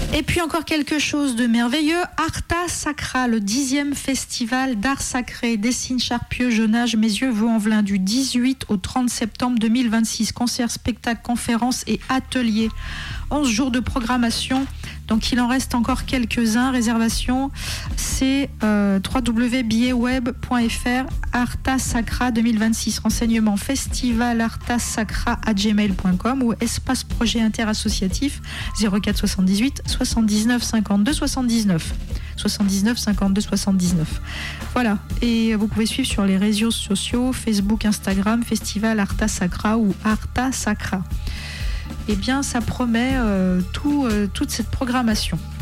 Et puis encore quelque chose de merveilleux, Arta Sacra, le 10e festival d'art sacré, Dessines, Charpieu, Jonage, Mézieux, Vaux-en-Velin, du 18 au 30 septembre 2026. Concerts, spectacles, conférences et ateliers. 11 jours de programmation, donc il en reste encore quelques-uns. Réservation, c'est www.billetweb.fr, Arta Sacra 2026. Renseignements festivalartasacra@gmail.com ou espace projet interassociatif 04 78 79 52 79. 79 52 79. Voilà, et vous pouvez suivre sur les réseaux sociaux, Facebook, Instagram, Festival Arta Sacra ou Arta Sacra. Eh bien, ça promet toute cette programmation.